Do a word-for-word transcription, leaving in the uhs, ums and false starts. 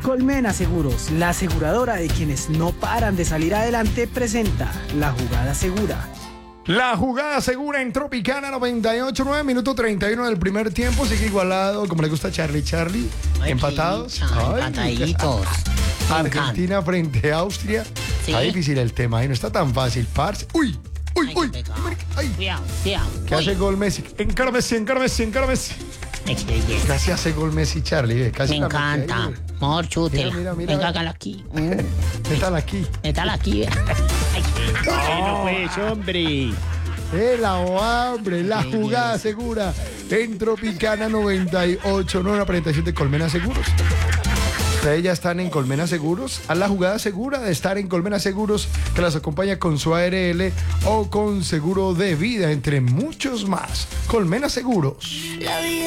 Colmena Seguros, la aseguradora de quienes no paran de salir adelante, presenta La Jugada Segura. La jugada segura en Tropicana noventa y ocho, nueve minuto treinta y uno del primer tiempo. Sigue igualado, como le gusta a Charlie. Charlie, Ay, empatados. chicha, Ay, empataditos. Argentina frente a Austria. Sí. Está difícil el tema, ¿eh? No está tan fácil, parce. Uy, uy, Ay, uy. qué pecado. Ay. Cuidado, cuidado. ¿Qué hace gol Messi? Encara Messi, encara Messi, encara Messi. Excelente. Casi hace gol Messi, Charlie. ¿eh? Casi Me la mete encanta. ahí. Mejor chútela. Mira, mira, mira. Venga, hágala aquí. Mm. Métala aquí. Métala aquí. vea. Ay, Bueno, pues, hombre. El hambre, la jugada segura en Tropicana noventa y ocho, nueva presentación de Colmena Seguros. Ustedes ya están en Colmena Seguros. A la jugada segura de estar en Colmena Seguros, que las acompaña con su A R L o con seguro de vida, entre muchos más. Colmena Seguros.